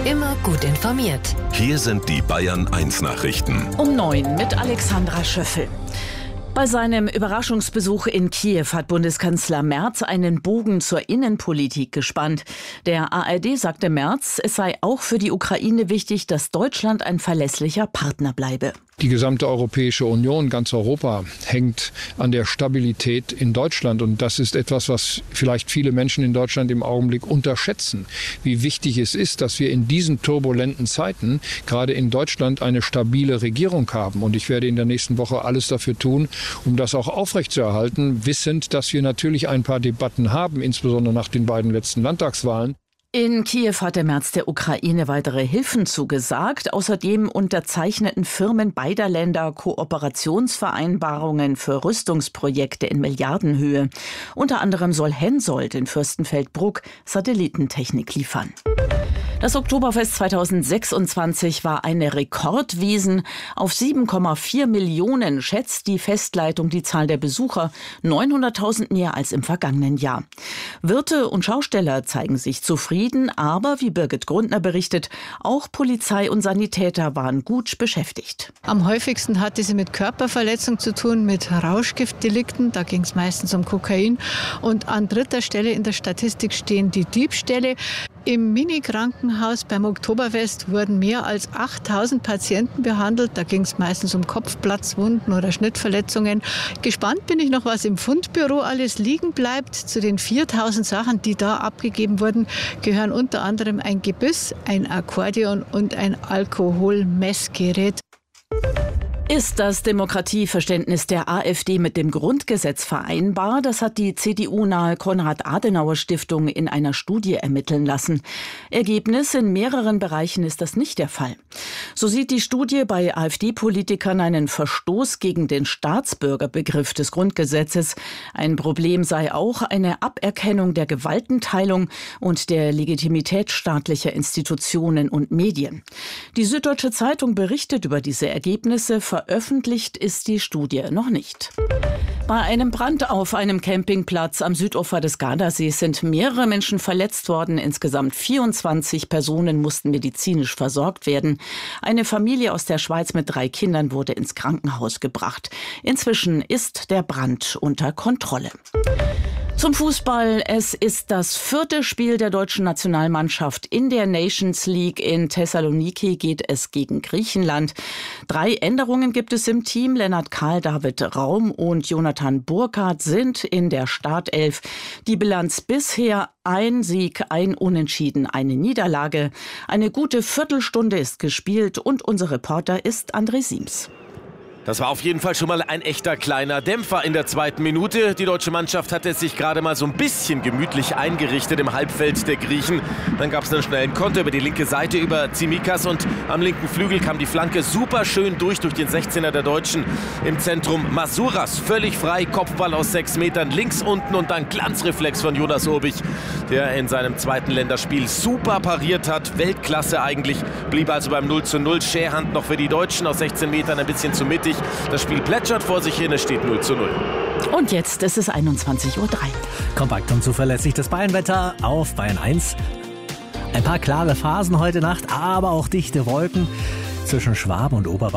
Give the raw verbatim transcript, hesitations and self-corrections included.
Immer gut informiert. Hier sind die Bayern eins Nachrichten. Um neun mit Alexandra Schöffel. Bei seinem Überraschungsbesuch in Kiew hat Bundeskanzler Merz einen Bogen zur Innenpolitik gespannt. Der A R D sagte Merz, es sei auch für die Ukraine wichtig, dass Deutschland ein verlässlicher Partner bleibe. Die gesamte Europäische Union, ganz Europa, hängt an der Stabilität in Deutschland. Und das ist etwas, was vielleicht viele Menschen in Deutschland im Augenblick unterschätzen. Wie wichtig es ist, dass wir in diesen turbulenten Zeiten gerade in Deutschland eine stabile Regierung haben. Und ich werde in der nächsten Woche alles dafür tun, um das auch aufrechtzuerhalten, wissend, dass wir natürlich ein paar Debatten haben, insbesondere nach den beiden letzten Landtagswahlen. In Kiew hat der Merz der Ukraine weitere Hilfen zugesagt. Außerdem unterzeichneten Firmen beider Länder Kooperationsvereinbarungen für Rüstungsprojekte in Milliardenhöhe. Unter anderem soll Hensoldt in Fürstenfeldbruck Satellitentechnik liefern. Das Oktoberfest zweitausendsechsundzwanzig war eine Rekordwiesen. Auf sieben Komma vier Millionen schätzt die Festleitung die Zahl der Besucher, neunhunderttausend mehr als im vergangenen Jahr. Wirte und Schausteller zeigen sich zufrieden, aber wie Birgit Grundner berichtet, auch Polizei und Sanitäter waren gut beschäftigt. Am häufigsten hatte sie mit Körperverletzung zu tun, mit Rauschgiftdelikten, da ging es meistens um Kokain. Und an dritter Stelle in der Statistik stehen die Diebstähle. Im Mini-Krankenhaus beim Oktoberfest wurden mehr als achttausend Patienten behandelt. Da ging es meistens um Kopfplatzwunden oder Schnittverletzungen. Gespannt bin ich noch, was im Fundbüro alles liegen bleibt. Zu den viertausend Sachen, die da abgegeben wurden, gehören unter anderem ein Gebiss, ein Akkordeon und ein Alkoholmessgerät. Ist das Demokratieverständnis der AfD mit dem Grundgesetz vereinbar? Das hat die C D U-nahe Konrad-Adenauer-Stiftung in einer Studie ermitteln lassen. Ergebnis: In mehreren Bereichen ist das nicht der Fall. So sieht die Studie bei AfD-Politikern einen Verstoß gegen den Staatsbürgerbegriff des Grundgesetzes. Ein Problem sei auch eine Aberkennung der Gewaltenteilung und der Legitimität staatlicher Institutionen und Medien. Die Süddeutsche Zeitung berichtet über diese Ergebnisse. Veröffentlicht ist die Studie noch nicht. Bei einem Brand auf einem Campingplatz am Südufer des Gardasees sind mehrere Menschen verletzt worden. Insgesamt vierundzwanzig Personen mussten medizinisch versorgt werden. Eine Familie aus der Schweiz mit drei Kindern wurde ins Krankenhaus gebracht. Inzwischen ist der Brand unter Kontrolle. Zum Fußball. Es ist das vierte Spiel der deutschen Nationalmannschaft in der Nations League. In Thessaloniki geht es gegen Griechenland. Drei Änderungen gibt es im Team. Lennart Kahl, David Raum und Jonathan Burkhardt sind in der Startelf. Die Bilanz bisher: ein Sieg, ein Unentschieden, eine Niederlage. Eine gute Viertelstunde ist gespielt und unser Reporter ist André Siems. Das war auf jeden Fall schon mal ein echter kleiner Dämpfer in der zweiten Minute. Die deutsche Mannschaft hatte sich gerade mal so ein bisschen gemütlich eingerichtet im Halbfeld der Griechen. Dann gab es einen schnellen Konter über die linke Seite über Tsimikas und am linken Flügel kam die Flanke super schön durch, durch den sechzehner der Deutschen. Im Zentrum Masuras, völlig frei, Kopfball aus sechs Metern, links unten und dann Glanzreflex von Jonas Urbich, der in seinem zweiten Länderspiel super pariert hat. Weltklasse eigentlich, blieb also beim null zu null. Scherhand noch für die Deutschen aus sechzehn Metern, ein bisschen zu mittig. Das Spiel plätschert vor sich hin, es steht null zu null. Und jetzt ist es einundzwanzig Uhr drei. Kompakt und zuverlässig das Bayernwetter auf Bayern eins. Ein paar klare Phasen heute Nacht, aber auch dichte Wolken zwischen Schwaben und Oberbayern.